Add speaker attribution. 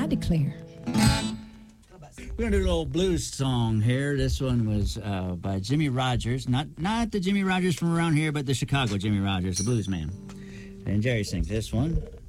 Speaker 1: declare.
Speaker 2: We're going to do a little blues song here. This one was by Jimmie Rodgers. Not the Jimmie Rodgers from around here, but the Chicago Jimmie Rodgers, the blues man. And Jerry sings this one.